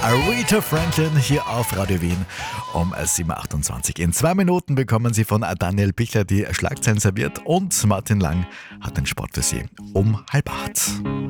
Aretha Franklin hier auf Radio Wien um 7.28 Uhr. In 2 Minuten bekommen Sie von Daniel Pichler die Schlagzeilen serviert und Martin Lang hat den Sport für Sie um 7:30.